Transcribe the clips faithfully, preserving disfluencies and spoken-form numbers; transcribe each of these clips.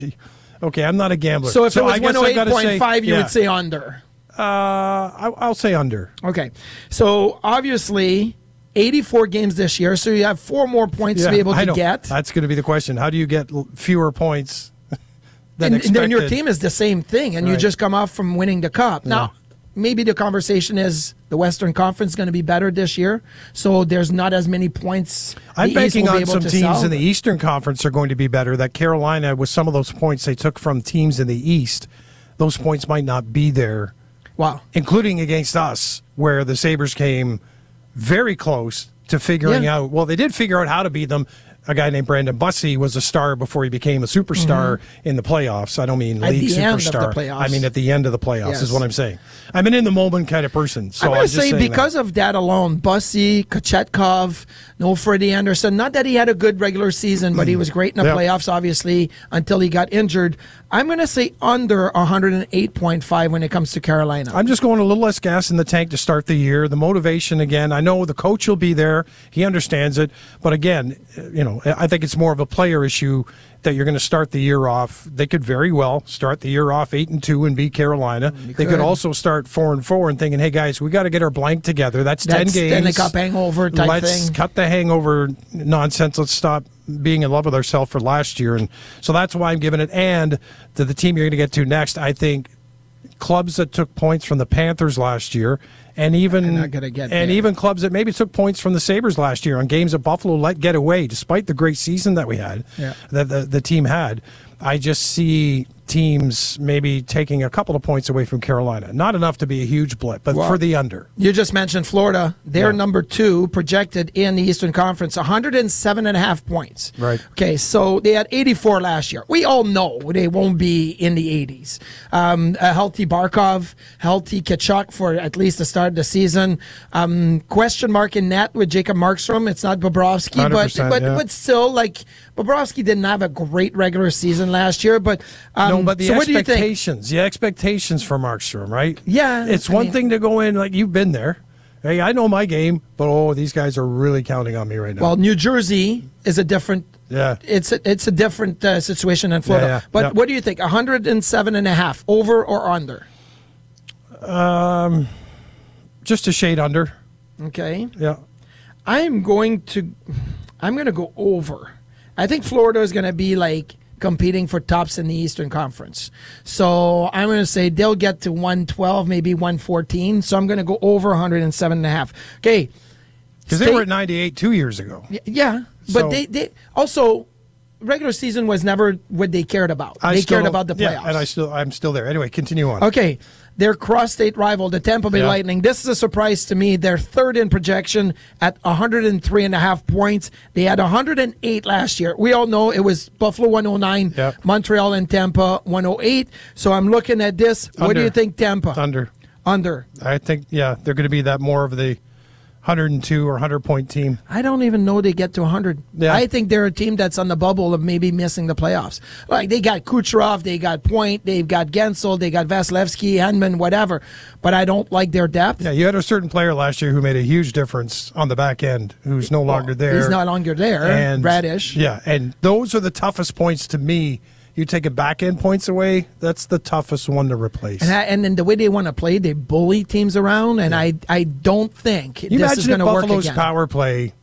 Okay, I'm not a gambler. So if so it was I guess one oh I eight gotta point say- five, you yeah. would say under. Uh, I, I'll say under. Okay. So obviously, eighty-four games this year, so you have four more points Yeah, to be able I to know. get. That's going to be the question. How do you get l- fewer points than And, and expected? then your team is the same thing, and you Right. just come off from winning the cup. Now, maybe the conversation is the Western Conference is going to be better this year, so there's not as many points. I'm the East banking will be on able some to teams sell. in the Eastern Conference are going to be better. That Carolina, with some of those points they took from teams in the East, those points might not be there. Wow. Including against us, where the Sabres came very close to figuring Yeah. out. Well, they did figure out how to beat them. A guy named Brandon Bussey was a star before he became a superstar in the playoffs. I don't mean At league the end of the superstar. playoffs. I mean at the end of the playoffs Yes. is what I'm saying. I'm an in the moment kind of person. So I'm going I'm to just say saying because that. of that alone, Bussy, Kochetkov, no Freddie Anderson. Not that he had a good regular season, but he was great in the Yeah. playoffs, obviously, until he got injured. I'm going to say under one oh eight point five when it comes to Carolina. I'm just going a little less gas in the tank to start the year. The motivation, again, I know the coach will be there. He understands it. But again, you know, I think it's more of a player issue that you're going to start the year off. They could very well start the year off eight and two and beat Carolina. You they could. could also start four and four and thinking, hey guys, we got to get our blank together. That's, That's ten games. Stanley Cup hangover type Let's thing. cut the hangover nonsense. Let's stop being in love with ourselves for last year. And so that's why I'm giving it. And to the team you're going to get to next, I think clubs that took points from the Panthers last year, and even They're not gonna get and there. even clubs that maybe took points from the Sabres last year on games that Buffalo let get away, despite the great season that we had, Yeah. that the, the team had. I just see teams maybe taking a couple of points away from Carolina. Not enough to be a huge blip, but Well, for the under. You just mentioned Florida. They're Yeah. number two projected in the Eastern Conference, one oh seven and a half points. Right. Okay, so they had eighty-four last year. We all know they won't be in the eighties. Um, a healthy Barkov, healthy Kachuk for at least the start of the season. Um, question mark in net with Jacob Markstrom. It's not Bobrovsky, but one hundred percent, but yeah. but still, like Bobrovsky didn't have a great regular season last year. But um, No, but the so what do you think? expectations, the expectations for Markstrom, right? Yeah, It's I one mean- thing to go in, like you've been there. Hey, I know my game, but oh, these guys are really counting on me right now. Well, New Jersey is a different. Yeah. it's a, it's a different uh, situation than Florida. Yeah, yeah, but yeah. what do you think? one oh seven and a half, over or under? Just a shade under. Okay, Yeah. I'm going to, I'm going to go over. I think Florida is going to be like competing for tops in the Eastern Conference. So I'm going to say they'll get to one twelve, maybe one fourteen. So I'm going to go over one oh seven and a half. Okay. Because they State- were at ninety-eight two years ago. Y- Yeah, but So- they, they also regular season was never what they cared about. I they still- cared about the playoffs. Yeah, and I still, I'm still there. Anyway, continue on. Okay, their cross-state rival, the Tampa Bay Yeah. Lightning. This is a surprise to me. They're third in projection at one oh three and a half points. They had one oh eight last year. We all know it was Buffalo one oh nine, Yeah. Montreal and Tampa one oh eight. So I'm looking at this. What do Under. you think, Tampa? Under. Under. I think, yeah, they're going to be that more of the one oh two or one hundred point team. I don't even know they get to one hundred. Yeah. I think they're a team that's on the bubble of maybe missing the playoffs. Like they got Kucherov, they got Point, they've got Gensel, they got Vasilevsky, Henman, whatever. But I don't like their depth. Yeah, you had a certain player last year who made a huge difference on the back end, who's no longer there. He's no longer there. And Radish. Yeah, and those are the toughest points to me. You take a back end points away, that's the toughest one to replace. And, I, and then the way they want to play, they bully teams around, and I I don't think you this is imagine going if to work Buffalo's again. power play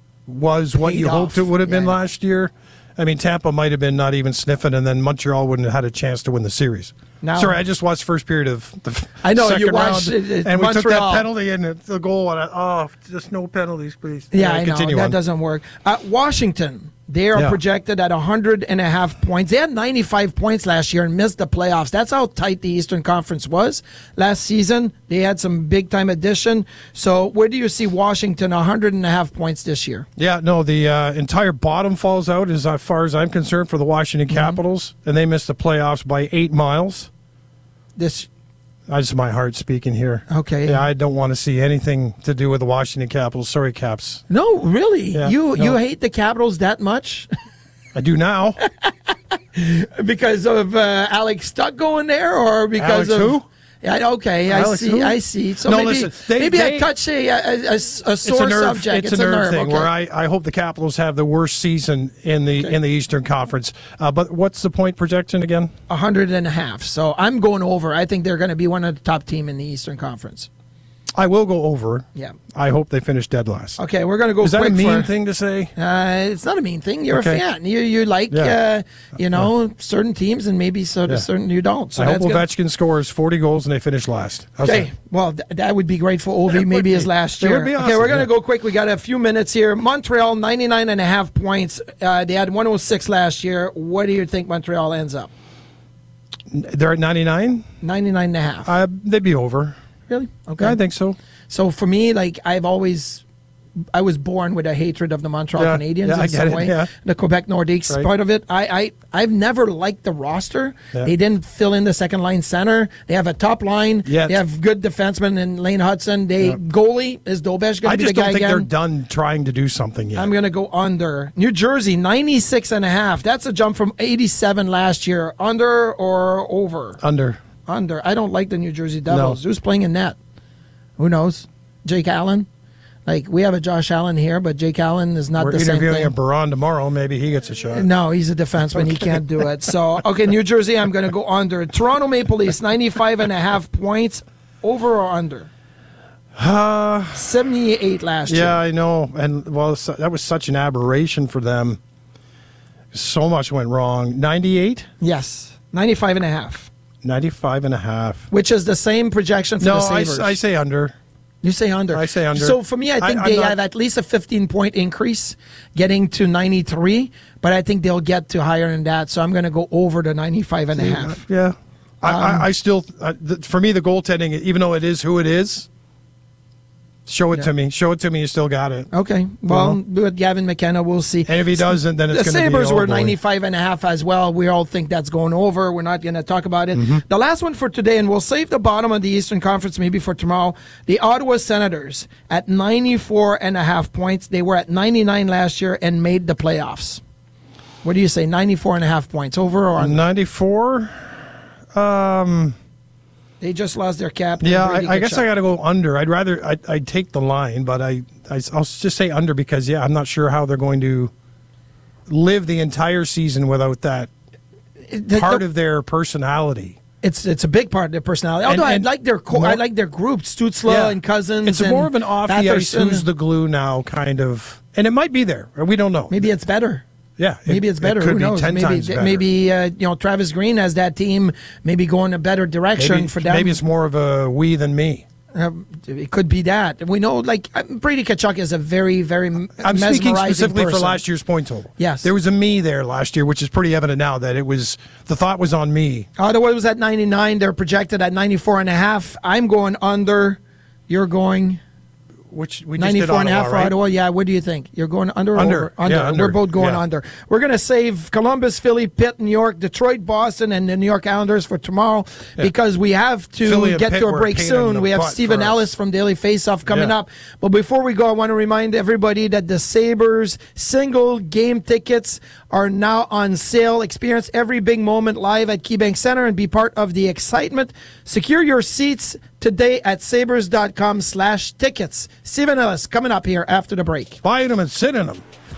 was what Paid you off. hoped it would have been Yeah, I know. last year? I mean, Tampa might have been not even sniffing, and then Montreal wouldn't have had a chance to win the series. Now- Sorry, I just watched first period of the I know, second you watched round, it- it- and we took Montreal. that penalty and it- the goal, and I, oh, just no penalties, please. Yeah, Anyway, I know. continue That on. doesn't work. Uh, Washington, they are Yeah. projected at one hundred and a half points. They had ninety-five points last year and missed the playoffs. That's how tight the Eastern Conference was last season. They had some big-time addition. So where do you see Washington one hundred and a half points this year? Yeah, no, the uh, entire bottom falls out as far as I'm concerned for the Washington Mm-hmm. Capitals, and they missed the playoffs by eight miles. This That's my heart speaking here. Okay. Yeah, I don't want to see anything to do with the Washington Capitals. Sorry, Caps. No, really? Yeah, you no. you hate the Capitals that much? I do now. Because of uh, Alex Stuck going there, or because Alex of who? Yeah, okay, I Alex, see. who? I see. So No, maybe, listen, they- maybe they- I touch a, a, a, a It's a sore nerve. subject. It's, a nerve, thing okay. where I, I hope the Capitals have the worst season in the Okay. in the Eastern Conference. Uh, but what's the point projection again? A hundred and a half. So I'm going over. I think they're going to be one of the top team in the Eastern Conference. I will go over. Yeah. I hope they finish dead last. Okay, we're going to go Is that a quick mean for, thing to say? Uh, it's not a mean thing. You're Okay. a fan. You you like Yeah. uh, you know certain teams and maybe so Yeah. certain you don't. So I hope that's good. Ovechkin scores forty goals and they finish last. How's Okay, that? well th- that would be great for Ovi. That Maybe would his be. last That year. would be Okay, awesome, we're gonna yeah. go quick. We got a few minutes here. Montreal ninety-nine and a half points. Uh, they had one oh six last year. What do you think Montreal ends up? They're at ninety-nine? ninety-nine and a half. Uh, they'd be over. Really? Okay. I think so. So for me, like I've always, I was born with a hatred of the Montreal Yeah, Canadiens yeah, in I get some it, way. yeah. The Quebec Nordiques Right. part of it. I, I, I've never liked the roster. Yeah. They didn't fill in the second line center. They have a top line. Yeah. They have good defensemen in Lane Hudson. They Yeah. goalie is Dobesh going I to be the just guy don't think again. they're done trying to do something yet. I'm going to go under. New Jersey, ninety-six and a half. That's a jump from eighty-seven last year. Under or over? Under. Under. I don't like the New Jersey Devils. Who's playing in net? Who knows? Jake Allen? Like, we have a Josh Allen here, but Jake Allen is not We're the same interviewing thing. a Baron tomorrow. Maybe he gets a shot. No, he's a defenseman. He can't do it. So, okay, New Jersey, I'm going to go under. Toronto Maple Leafs, ninety-five and a half points. Over or under? Uh, seventy-eight last year. yeah, I know. And, well, so- that was such an aberration for them. So much went wrong. ninety-eight? Yes. ninety-five and a half. ninety-five and a half. Which is the same projection for No, the I, Sabres. I say under. You say under. I say under. So for me, I think I- I'm they not- have at least a fifteen point increase getting to ninety-three, but I think they'll get to higher than that. So I'm going to go over to ninety-five and a half. Yeah. I, Um, I, I still, uh, th- for me, the goaltending, even though it is who it is, show it Yeah. to me. Show it to me. You still got it. Okay. Well, with Gavin McKenna, we'll see. And if he doesn't, then it's The going to be Sabres oh, were boy. ninety-five and a half as well. We all think that's going over. We're not going to talk about it. Mm-hmm. The last one for today, and we'll save the bottom of the Eastern Conference maybe for tomorrow. The Ottawa Senators at ninety-four and a half points. They were at ninety-nine last year and made the playoffs. What do you say? ninety-four and a half points. Over or under? ninety-four? Um, They just lost their captain. yeah, Brady I, I guess Tkachuk. I got to go under. I'd rather, I, I'd take the line, but I, I, I'll just say under because, yeah, I'm not sure how they're going to live the entire season without that The- part the- of their personality. It's it's a big part of their personality. And- Although and I like their co- more- I like their group, Stutzla Yeah. and Cousins. It's and more of an off the ice, Patterson. who's the glue now kind of, and it might be there. We don't know. Maybe it's better. Yeah, it- Maybe it's better. It could Who be knows? ten maybe times better. maybe uh, you know Travis Green has that team maybe going a better direction maybe, for them. maybe it's more of a we than me. Uh, it could be that. We know, like uh, Brady Tkachuk is a very very I'm mesmerizing speaking specifically person. for last year's point total. Yes. There was a me there last year, which is pretty evident now that it was, the thought was on me. Ottawa was at ninety-nine. They're projected at ninety-four and a half. I'm going under. You're going Which we just did ninety-four and a half Ottawa, for right? Ottawa. Yeah, what do you think? You're going under or Under. over? Under. Yeah, under. We're both going Yeah. under. We're going to save Columbus, Philly, Pitt, New York, Detroit, Boston, and the New York Islanders for tomorrow because we have to Philly and get Pitt to a were a break pain in soon. the We have butt Stephen for us. Ellis from Daily Faceoff coming Yeah. up. But before we go, I want to remind everybody that the Sabres single game tickets are now on sale. Experience every big moment live at KeyBank Center and be part of the excitement. Secure your seats today at sabres.com slash tickets. Stephen Ellis coming up here after the break. Buy them and sit in them.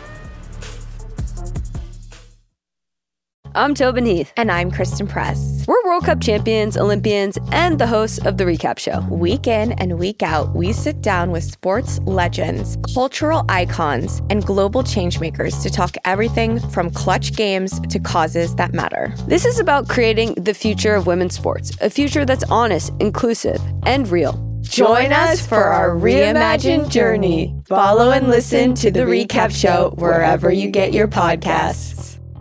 I'm Tobin Heath. And I'm Kristen Press. We're World Cup champions, Olympians, and the hosts of The Recap Show. Week in and week out, we sit down with sports legends, cultural icons, and global changemakers to talk everything from clutch games to causes that matter. This is about creating the future of women's sports, a future that's honest, inclusive, and real. Join us for our reimagined journey. Follow and listen to The Recap Show wherever you get your podcasts.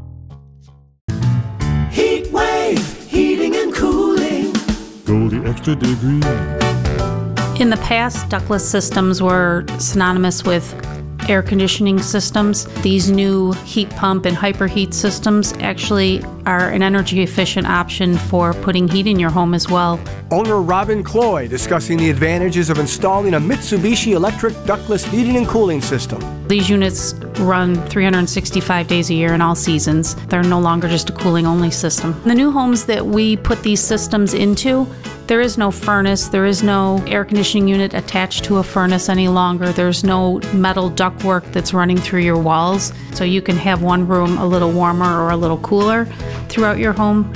Heat wave, heating and cooling. Go the extra degree. In the past, ductless systems were synonymous with air conditioning systems. These new heat pump and hyperheat systems actually are an energy efficient option for putting heat in your home as well. Owner Robin Cloy discussing the advantages of installing a Mitsubishi electric ductless heating and cooling system. These units run three hundred sixty-five days a year in all seasons. They're no longer just a cooling only system. The new homes that we put these systems into, there is no furnace, there is no air conditioning unit attached to a furnace any longer. There's no metal ductwork that's running through your walls, so you can have one room a little warmer or a little cooler throughout your home.